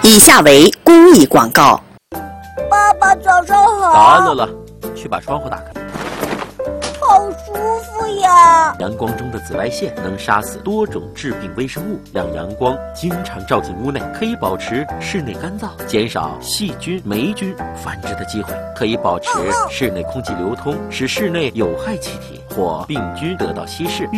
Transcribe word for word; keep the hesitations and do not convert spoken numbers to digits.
以下为公益广告。 爸爸早上好。 打乐乐，去把窗户打开。 好舒服呀！ 阳光中的紫外线能杀死多种致病微生物，让阳光经常照进屋内，可以保持室内干燥，减少细菌、霉菌繁殖的机会，可以保持室内空气流通，使室内有害气体或病菌得到稀释。